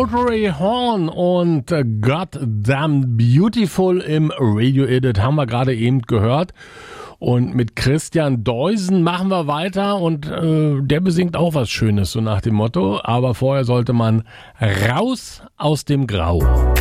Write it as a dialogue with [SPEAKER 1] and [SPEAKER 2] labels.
[SPEAKER 1] Rotary Horn und God Damn Beautiful im Radio Edit haben wir gerade eben gehört. Und mit Christian Deusen machen wir weiter und der besingt auch was Schönes, so nach dem Motto. Aber vorher sollte man raus aus dem Grau.